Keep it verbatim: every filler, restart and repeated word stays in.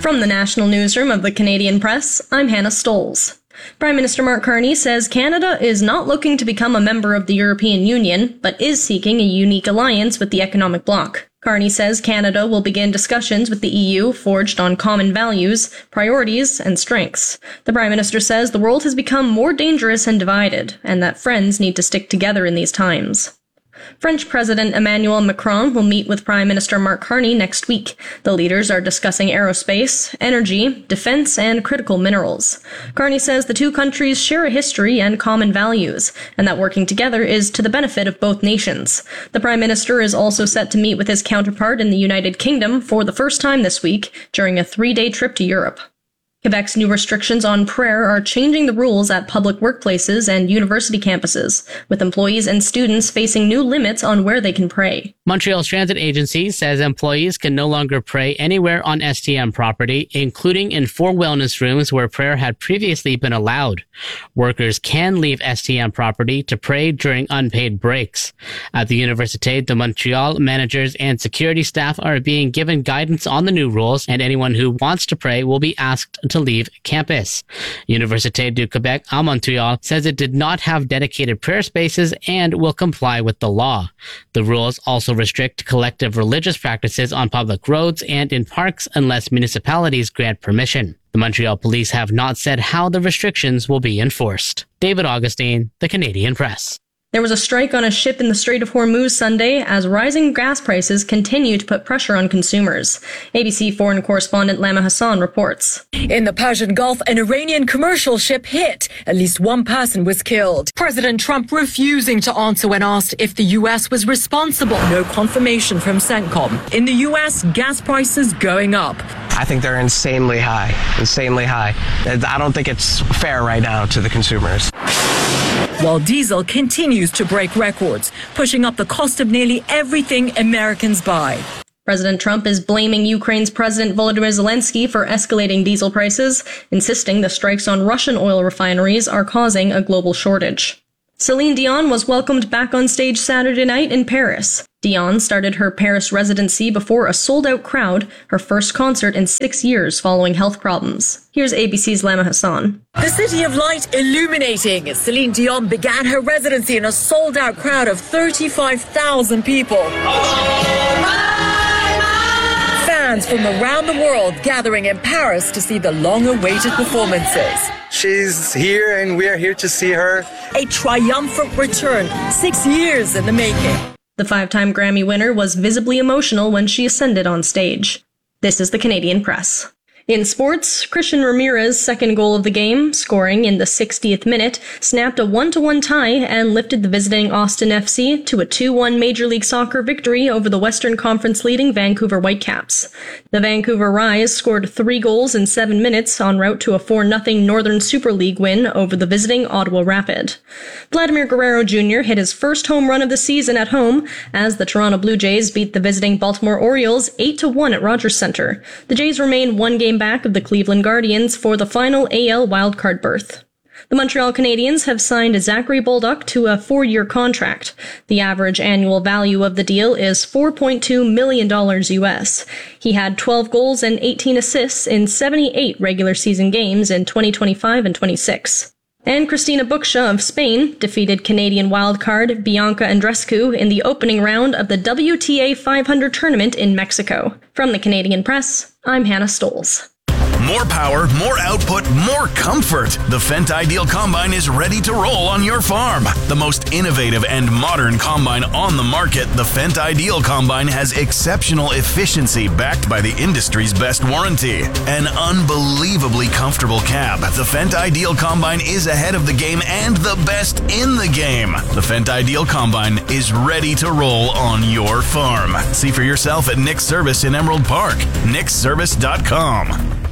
From the National Newsroom of the Canadian Press, I'm Hannah Stolz. Prime Minister Mark Carney says Canada is not looking to become a member of the European Union, but is seeking a unique alliance with the economic bloc. Carney says Canada will begin discussions with the E U forged on common values, priorities, and strengths. The Prime Minister says the world has become more dangerous and divided, and that friends need to stick together in these times. French President Emmanuel Macron will meet with Prime Minister Mark Carney next week. The leaders are discussing aerospace, energy, defense, and critical minerals. Carney says the two countries share a history and common values, and that working together is to the benefit of both nations. The Prime Minister is also set to meet with his counterpart in the United Kingdom for the first time this week during a three-day trip to Europe. Quebec's new restrictions on prayer are changing the rules at public workplaces and university campuses, with employees and students facing new limits on where they can pray. Montreal's transit agency says employees can no longer pray anywhere on S T M property, including in four wellness rooms where prayer had previously been allowed. Workers can leave S T M property to pray during unpaid breaks. At the Université de Montréal, managers and security staff are being given guidance on the new rules, and anyone who wants to pray will be asked to leave campus. Université du Québec à Montréal says it did not have dedicated prayer spaces and will comply with the law. The rules also restrict collective religious practices on public roads and in parks unless municipalities grant permission. The Montreal police have not said how the restrictions will be enforced. David Augustine, The Canadian Press. There was a strike on a ship in the Strait of Hormuz Sunday as rising gas prices continue to put pressure on consumers. A B C foreign correspondent Lama Hassan reports. In the Persian Gulf, an Iranian commercial ship hit. At least one person was killed. President Trump refusing to answer when asked if the U S was responsible. No confirmation from CENTCOM. In the U S, gas prices going up. I think they're insanely high, insanely high. I don't think it's fair right now to the consumers. While diesel continues to break records, pushing up the cost of nearly everything Americans buy. President Trump is blaming Ukraine's President Volodymyr Zelensky for escalating diesel prices, insisting the strikes on Russian oil refineries are causing a global shortage. Celine Dion was welcomed back on stage Saturday night in Paris. Dion started her Paris residency before a sold-out crowd, her first concert in six years following health problems. Here's A B C's Lama Hassan. The City of Light illuminating as Celine Dion began her residency in a sold-out crowd of thirty-five thousand people. Fans from around the world gathering in Paris to see the long-awaited performances. She's here and we are here to see her. A triumphant return, six years in the making. The five-time Grammy winner was visibly emotional when she ascended on stage. This is the Canadian Press. In sports, Christian Ramirez's second goal of the game, scoring in the sixtieth minute, snapped a one to one tie and lifted the visiting Austin F C to a two one Major League Soccer victory over the Western Conference leading Vancouver Whitecaps. The Vancouver Rise scored three goals in seven minutes en route to a four nothing Northern Super League win over the visiting Ottawa Rapid. Vladimir Guerrero Junior hit his first home run of the season at home as the Toronto Blue Jays beat the visiting Baltimore Orioles eight to one at Rogers Centre. The Jays remain one game back of the Cleveland Guardians for the final A L wildcard berth. The Montreal Canadiens have signed Zachary Bolduc to a four-year contract. The average annual value of the deal is four point two million dollars U S. He had twelve goals and eighteen assists in seventy-eight regular season games in twenty twenty-five and twenty-six. And Cristina Bucsa of Spain defeated Canadian wildcard Bianca Andreescu in the opening round of the W T A five hundred tournament in Mexico. From the Canadian Press, I'm Hannah Stolz. More power, more output, more comfort. The Fendt Ideal Combine is ready to roll on your farm. The most innovative and modern combine on the market, the Fendt Ideal Combine has exceptional efficiency backed by the industry's best warranty. An unbelievably comfortable cab, the Fendt Ideal Combine is ahead of the game and the best in the game. The Fendt Ideal Combine is ready to roll on your farm. See for yourself at Nick's Service in Emerald Park. Nick's Service dot com.